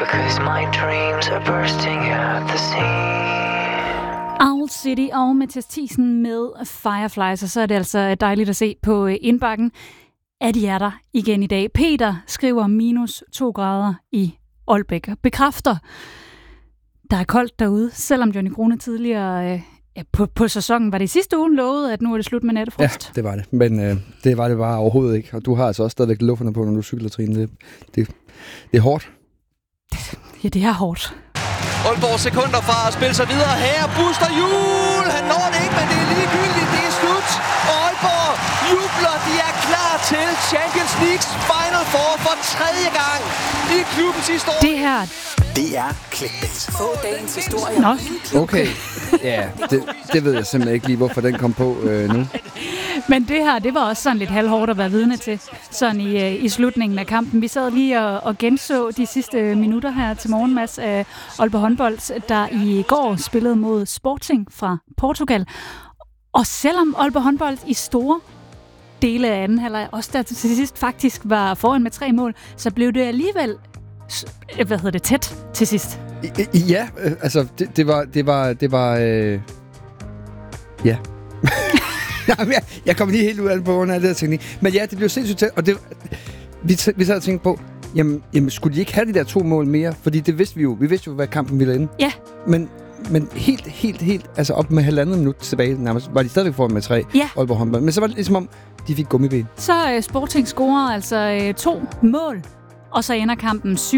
because my dreams are bursting at the seams. Owl City og Mathias Thiesen med Fireflies, og så er det altså dejligt at se på indbakken, at de er der igen i dag. Peter skriver -2 grader i Aalbæk og bekræfter, der er koldt derude, selvom Johnny Krone tidligere på sæsonen var det i sidste uge lovet, at nu er det slut med nattefrost. Ja, det var det, men det var det bare overhovedet ikke, og du har altså også stadigvæk lufterne på, når du cykler, Trine. Det er hårdt. Ja, det er hårdt. Aalborg sekunder fra at spille sig videre her. Buster Juhl, han når det ikke, men det er ligegyldigt. Det er slut. Og Aalborg jubler. De er klar til Champions Leagues Final Four for 3. gang i klubbens historie. Det her... Det er clickbait. Få dagens historie. Nå. Okay, ja, det ved jeg simpelthen ikke lige, hvorfor den kom på nu. Men det her, det var også sådan lidt halvhårdt at være vidne til, sådan i slutningen af kampen. Vi sad lige og genså de sidste minutter her til morgen, Mads, af Aalborg håndbold, der i går spillede mod Sporting fra Portugal. Og selvom Aalborg håndbold i store dele af anden halvleg, også der til sidst faktisk var foran med 3 mål, så blev det alligevel tæt til sidst. Ja, altså det var ja. Jeg kom lige helt ud af det på grund af det der teknik. Men ja, det blev sindssygt tæt, og vi sad og tænkte på, jamen skulle de ikke have de der 2 mål mere? Fordi det vidste vi jo. Vi vidste jo, hvad kampen ville ende. Ja. Men helt, altså op med 1,5 minut tilbage nærmest, var de stadigvæk foran med 3, ja. Aalborg håndbold. Men så var det ligesom om, de fik gummiben. Så Sporting scorer altså 2 mål, og så ender kampen 37-36.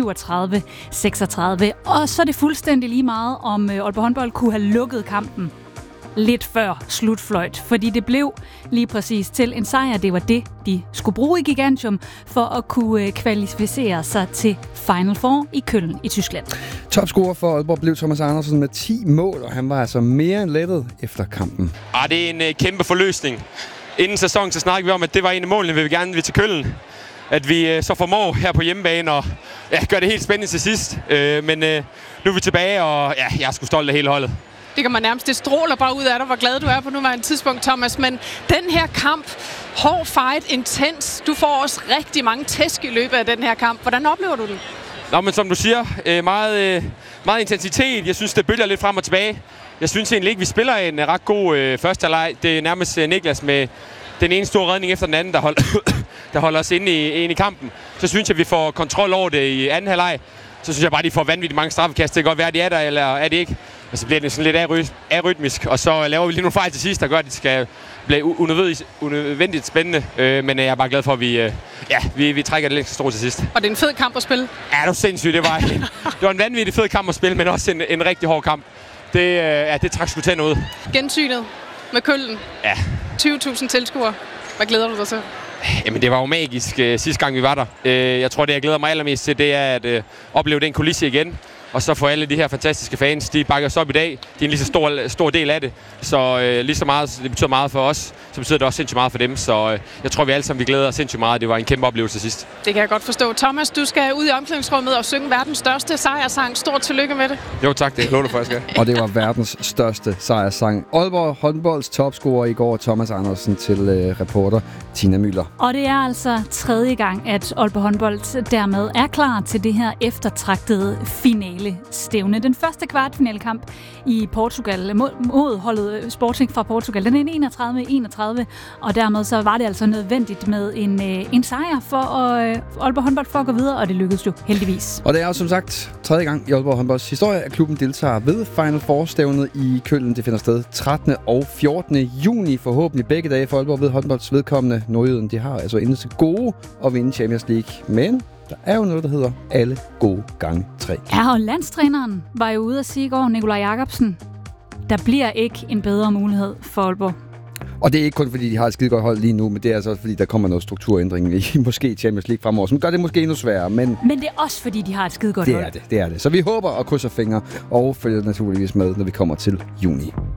Og så er det fuldstændig lige meget, om Aalborg håndbold kunne have lukket kampen lidt før slutfløjt, fordi det blev lige præcis til en sejr. Det var det, de skulle bruge i Gigantium for at kunne kvalificere sig til Final Four i Köln i Tyskland. Topscorer for Aalborg blev Thomas Andersen med 10 mål, og han var altså mere end lettet efter kampen. Det er en kæmpe forløsning. Inden sæsonen så snakkede vi om, at det var en af målene, vi gerne vil til Köln. At vi så formår her på hjemmebane og gør det helt spændende til sidst. Men nu er vi tilbage, og jeg er sgu stolt af hele holdet. Det kan man nærmest, det stråler bare ud af dig, hvor glad du er på nuværende tidspunkt, Thomas. Men den her kamp, hård fight, intens. Du får også rigtig mange tæsk i løbet af den her kamp. Hvordan oplever du den? Nå, men som du siger, meget intensitet. Jeg synes, det bølger lidt frem og tilbage. Jeg synes egentlig ikke, vi spiller en ret god første halvleg. Det er nærmest Niklas med den ene store redning efter den anden, der holder os inde i kampen. Så synes jeg, vi får kontrol over det i anden halvleg. Så synes jeg bare, de får vanvittigt mange straffekast. Det kan godt være, de er der, eller er det ikke. Og så bliver det sådan lidt arytmisk. Og så laver vi lige nogle fejl til sidst, der gør, at det skal blive unødvendigt spændende. Men jeg er bare glad for, at vi trækker det lidt stort til sidst. Og det er en fed kamp at spille. Ja, det var sindssygt. Det var en vanvittig fed kamp at spille, men også en rigtig hård kamp. Det trak sgu tænder ud. Gensynet med Köln. Ja. 20.000 tilskuere. Hvad glæder du dig til? Jamen, det var jo magisk sidste gang, vi var der. Jeg tror, det jeg glæder mig allermest til, det er at opleve den kulisse igen. Og så for alle de her fantastiske fans, de bakker os op i dag. De er en lige så stor del af det. Så lige så meget, det betyder meget for os, så betyder det også sindssygt meget for dem. Så jeg tror, vi alle sammen glæder os sindssygt meget. Det var en kæmpe oplevelse sidst. Det kan jeg godt forstå. Thomas, du skal ud i omklædningsrummet og synge verdens største sejrsang. Stort tillykke med det. Jo, tak. Det lover du for, jeg skal. Og det var verdens største sejrsang. Aalborg håndbolds topscorer i går, Thomas Andersen, til reporter Tina Müller. Og det er altså 3. gang, at Aalborg håndbold dermed er klar til det her eftertragtede finale-stævne. Den første kvartfinalekamp i Portugal mod holdet Sporting fra Portugal. Den er 31-31, og dermed så var det altså nødvendigt med en sejr for Aalborg håndbold for at gå videre, og det lykkedes jo heldigvis. Og det er jo som sagt 3. gang i Aalborg håndbolds historie, at klubben deltager ved Final Four-stævnet i Köln. Det finder sted 13. og 14. juni, forhåbentlig begge dage for Aalborg ved håndbolds vedkommende. Nordjyden, de har altså indet til gode at vinde Champions League, men der er jo noget, der hedder alle gode gange 3. Ja, og landstræneren var jo ude at sige i går, Nikolaj Jakobsen, der bliver ikke en bedre mulighed for Aalborg. Og det er ikke kun fordi, de har et skide godt hold lige nu, men det er altså også fordi, der kommer noget strukturændring i måske Champions League fremover, som gør det måske endnu sværere. Men det er også fordi, de har et skide godt hold. Det er det. Så vi håber og krydser fingre og følger naturligvis med, når vi kommer til juni.